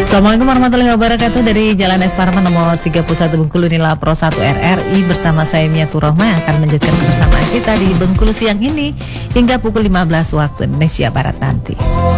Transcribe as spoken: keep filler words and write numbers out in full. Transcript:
Assalamualaikum warahmatullahi wabarakatuh. Dari Jalan Es Parman nomor tiga puluh satu Bengkulu, inilah Pro satu R R I bersama saya Miatur Rohma yang akan melanjutkan kebersamaan kita di Bengkulu siang ini hingga pukul lima belas waktu Indonesia Barat nanti.